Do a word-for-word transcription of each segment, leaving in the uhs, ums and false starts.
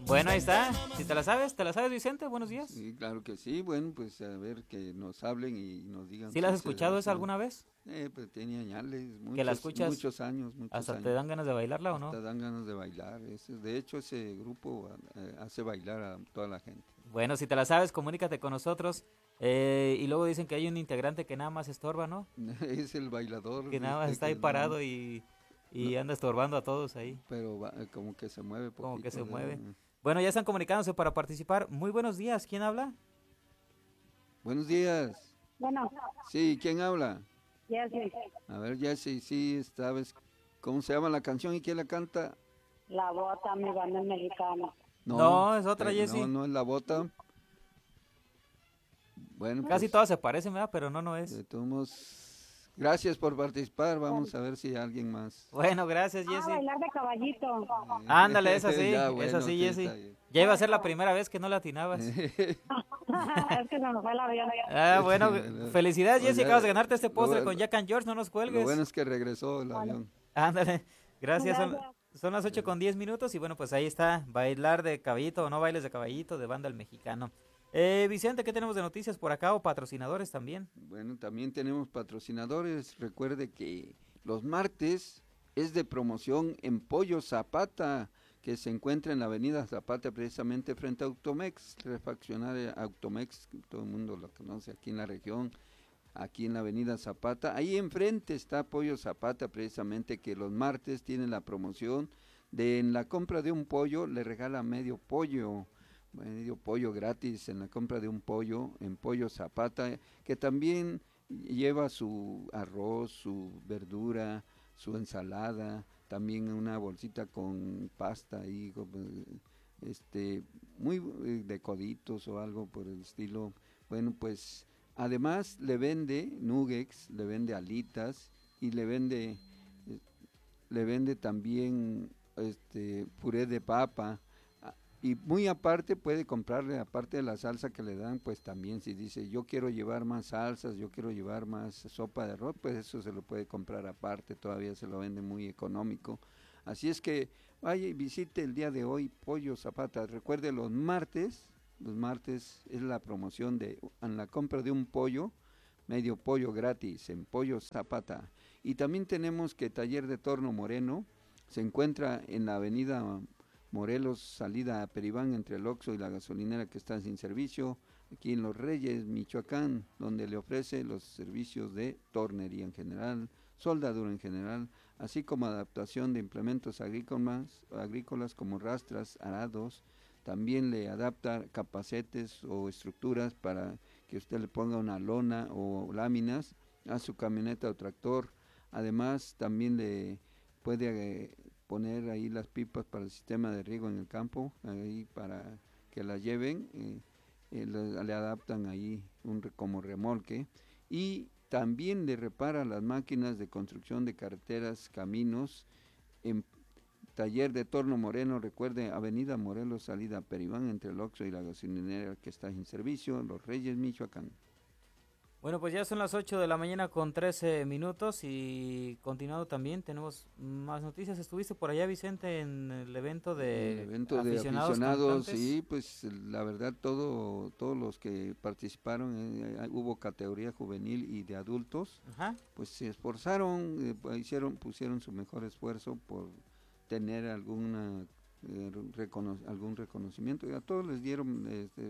Bueno, ahí está. Si te la sabes, ¿te la sabes, Vicente? Buenos días. Sí, claro que sí. Bueno, pues a ver que nos hablen y nos digan. ¿Sí la has si se escuchado esa saben. alguna vez? Eh, pues tenía añales, ¿Que la muchos, escuchas muchos años, muchos hasta te años. dan ganas de bailarla o no? Hasta dan ganas de bailar. Ese- de hecho, ese grupo eh, hace bailar a toda la gente. Bueno, si te la sabes, comunícate con nosotros. Eh, y luego dicen que hay un integrante que nada más estorba, ¿no? Es el bailador, Que nada más este, está ahí que no, parado y, no, y anda estorbando a todos ahí, pero va- eh, como que se mueve como que poquito. se mueve. De- Bueno, ya están comunicándose para participar. Muy buenos días, ¿quién habla? Buenos días. Bueno, Sí, ¿quién habla? ya sí, A ver, Jessy, sí, ¿sabes cómo se llama la canción y quién la canta? la bota, mi banda es mexicana. No, es otra, eh, Jessy. No, no es la bota. Bueno, Casi pues, todas se parecen, ¿verdad? Pero no, no es. de todos modos, gracias por participar. Vamos a ver si alguien más. Bueno, gracias, Ah, Jessy. bailar de caballito. Ándale, esa sí, Ya, esa bueno, sí, sí, Jessy. está bien. Ya iba a ser la primera vez que no la atinabas. Es que se me fue la avión. Ah, bueno, Bueno, felicidades, pues Jessy, ya, acabas de ganarte este lo postre bueno- con Jack and George, no nos Lo cuelgues. bueno es que regresó el avión. Ándale, gracias, son, Gracias. son las ocho con diez minutos y bueno, pues ahí está, bailar de caballito o no bailes de caballito de banda El Mexicano. Eh, Vicente, ¿qué tenemos de noticias por acá o patrocinadores también? Bueno, también tenemos patrocinadores. Recuerde que los martes es de promoción en Pollo Zapata, que se encuentra en la avenida Zapata, precisamente frente a Automex, refaccionaria Automex, que todo el mundo lo conoce aquí en la región, aquí en la avenida Zapata. Ahí enfrente está Pollo Zapata, precisamente, que los martes tienen la promoción de en la compra de un pollo le regala medio pollo. Medio pollo gratis en la compra de un pollo en Pollo Zapata, que también lleva su arroz, su verdura, su ensalada, también una bolsita con pasta ahí, como, este, muy eh, de coditos o algo por el estilo. Bueno, pues además le vende nuggets, le vende alitas y le vende, eh, le vende también este puré de papa. Y muy aparte puede comprarle, aparte de la salsa que le dan, pues también si dice yo quiero llevar más salsas, yo quiero llevar más sopa de arroz, pues eso se lo puede comprar aparte, todavía se lo vende muy económico. Así es que vaya y visite el día de hoy Pollo Zapata. Recuerde los martes, los martes es la promoción de en la compra de un pollo, medio pollo gratis en Pollo Zapata. Y también tenemos que Taller de Torno Moreno se encuentra en la avenida Morelos, salida a Peribán, entre el Oxxo y la gasolinera que está sin servicio, aquí en Los Reyes, Michoacán, donde le ofrece los servicios de tornería en general, soldadura en general, así como adaptación de implementos agrícolas, agrícolas como rastras, arados, también le adapta capacetes o estructuras para que usted le ponga una lona o láminas a su camioneta o tractor, además también le puede eh, poner ahí las pipas para el sistema de riego en el campo, ahí para que las lleven, eh, eh, le, le adaptan ahí un como remolque y también le repara las máquinas de construcción de carreteras, caminos, en Taller de Torno Moreno, recuerde, avenida Morelos, salida a Peribán, entre el Oxxo y la gasolinera que está en servicio, Los Reyes, Michoacán. Bueno, pues ya son las ocho de la mañana con trece minutos y continuando también tenemos más noticias. ¿Estuviste por allá, Vicente, en el evento de el evento aficionados, de aficionados? cantantes? Sí, pues la verdad todo, todos los que participaron, eh, hubo categoría juvenil y de adultos, Ajá. pues se esforzaron, eh, hicieron, pusieron su mejor esfuerzo por tener alguna eh, recono algún reconocimiento, y a todos les dieron este,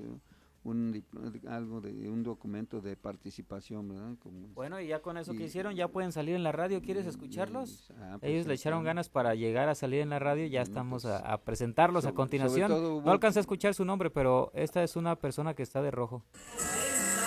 un algo de un documento de participación, ¿verdad? Como Bueno, y ya con eso y, que hicieron ya pueden salir en la radio. ¿Quieres escucharlos? Ah, pues Ellos le echaron están. ganas para llegar a salir en la radio. Ya Bueno, estamos pues, a, a presentarlos sobre, a continuación. sobre todo hubo, No alcancé a escuchar su nombre, pero esta es una persona que está de rojo.